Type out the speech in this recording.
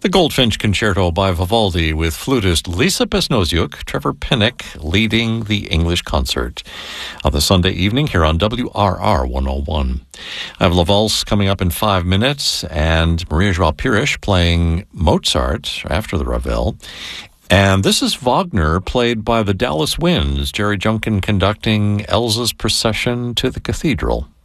The Goldfinch Concerto by Vivaldi with flutist Lisa Besnoziuk, Trevor Pinnock leading the English concert on the Sunday evening here on WRR 101. I have La Valse coming up in 5 minutes and Maria Joao Pires playing Mozart after the Ravel. And this is Wagner played by the Dallas Winds, Jerry Junkin conducting Elsa's procession to the cathedral.